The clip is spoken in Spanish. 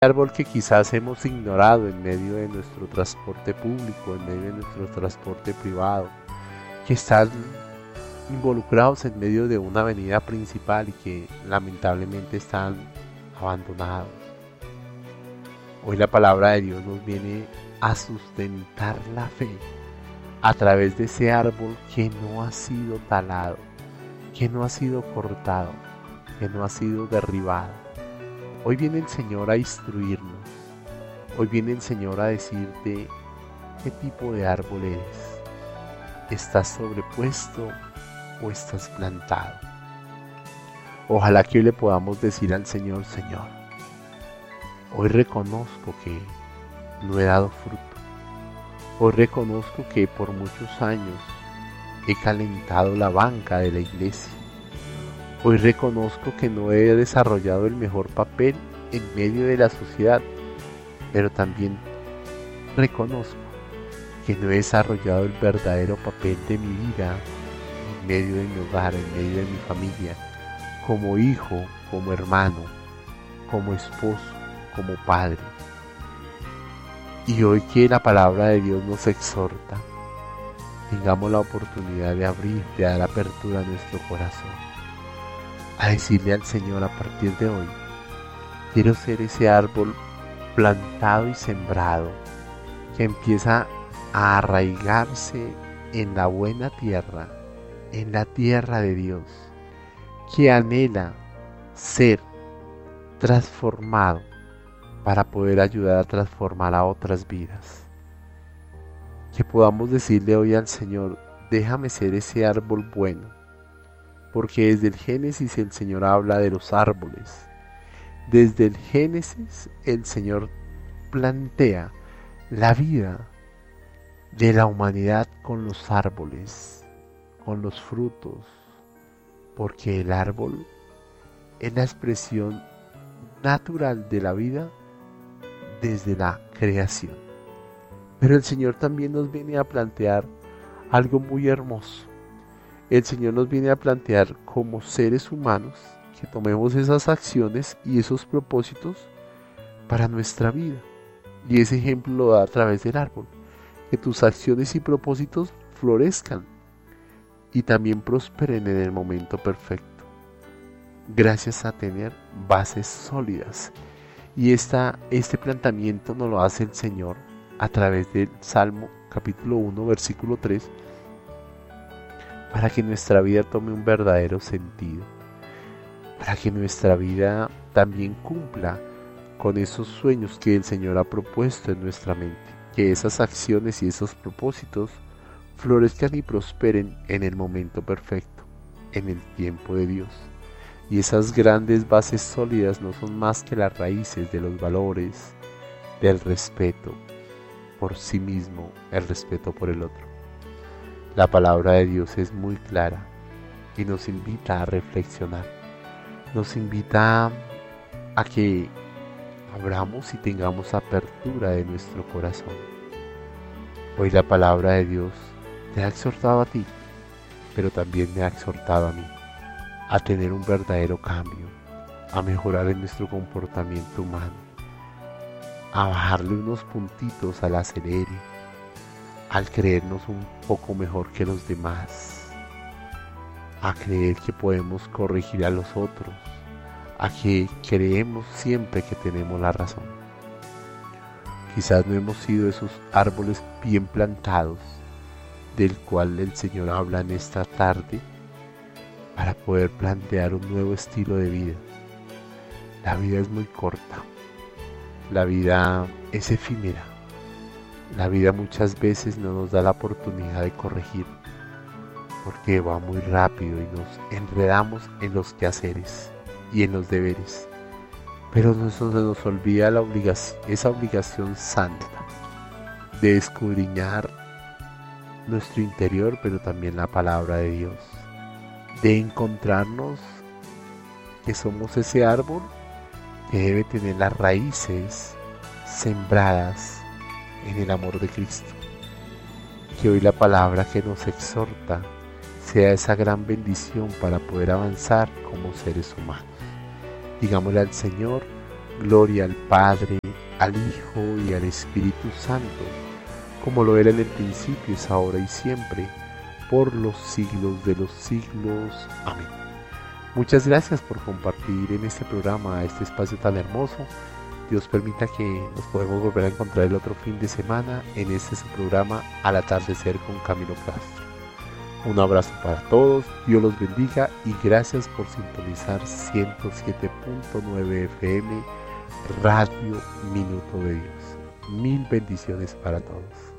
árbol que quizás hemos ignorado en medio de nuestro transporte público, en medio de nuestro transporte privado, que están involucrados en medio de una avenida principal y que lamentablemente están abandonados. Hoy la palabra de Dios nos viene a sustentar la fe a través de ese árbol que no ha sido talado, que no ha sido cortado, que no ha sido derribado. Hoy viene el Señor a instruirnos. Hoy viene el Señor a decirte qué tipo de árbol eres. ¿Estás sobrepuesto o estás plantado? Ojalá que hoy le podamos decir al Señor: Señor, hoy reconozco que no he dado fruto. Hoy reconozco que por muchos años he calentado la banca de la iglesia. Hoy reconozco que no he desarrollado el mejor papel en medio de la sociedad, pero también reconozco que no he desarrollado el verdadero papel de mi vida en medio de mi hogar, en medio de mi familia, como hijo, como hermano, como esposo, como padre. Y hoy que la palabra de Dios nos exhorta, tengamos la oportunidad de abrir, de dar apertura a nuestro corazón, a decirle al Señor: a partir de hoy quiero ser ese árbol plantado y sembrado que empieza a arraigarse en la buena tierra, en la tierra de Dios, que anhela ser transformado para poder ayudar a transformar a otras vidas. Que podamos decirle hoy al Señor: déjame ser ese árbol bueno. Porque desde el Génesis el Señor habla de los árboles. Desde el Génesis el Señor plantea la vida de la humanidad con los árboles, con los frutos. Porque el árbol es la expresión natural de la vida desde la creación. Pero el Señor también nos viene a plantear algo muy hermoso. El Señor nos viene a plantear como seres humanos que tomemos esas acciones y esos propósitos para nuestra vida. Y ese ejemplo lo da a través del árbol. Que tus acciones y propósitos florezcan y también prosperen en el momento perfecto, gracias a tener bases sólidas. Y este planteamiento nos lo hace el Señor a través del Salmo capítulo 1, versículo 3, para que nuestra vida tome un verdadero sentido, para que nuestra vida también cumpla con esos sueños que el Señor ha propuesto en nuestra mente, que esas acciones y esos propósitos florezcan y prosperen en el momento perfecto, en el tiempo de Dios. Y esas grandes bases sólidas no son más que las raíces de los valores, del respeto por sí mismo, el respeto por el otro. La palabra de Dios es muy clara y nos invita a reflexionar, nos invita a que abramos y tengamos apertura de nuestro corazón. Hoy la palabra de Dios te ha exhortado a ti, pero también me ha exhortado a mí a tener un verdadero cambio, a mejorar en nuestro comportamiento humano, a bajarle unos puntitos al acelere, al creernos un poco mejor que los demás, a creer que podemos corregir a los otros, a que creemos siempre que tenemos la razón. Quizás no hemos sido esos árboles bien plantados del cual el Señor habla en esta tarde para poder plantear un nuevo estilo de vida. La vida es muy corta, la vida es efímera. La vida muchas veces no nos da la oportunidad de corregir porque va muy rápido y nos enredamos en los quehaceres y en los deberes. Pero se nos olvida esa obligación santa de escudriñar nuestro interior, pero también la palabra de Dios, de encontrarnos que somos ese árbol que debe tener las raíces sembradas en el amor de Cristo. Que hoy la palabra que nos exhorta sea esa gran bendición para poder avanzar como seres humanos. Digámosle al Señor: Gloria al Padre, al Hijo y al Espíritu Santo, como lo era en el principio, es ahora y siempre, por los siglos de los siglos. Amén. Muchas gracias por compartir en este programa, este espacio tan hermoso. Dios permita que nos podamos volver a encontrar el otro fin de semana en este su programa Al Atardecer con Camilo Castro. Un abrazo para todos, Dios los bendiga y gracias por sintonizar 107.9 FM Radio Minuto de Dios. Mil bendiciones para todos.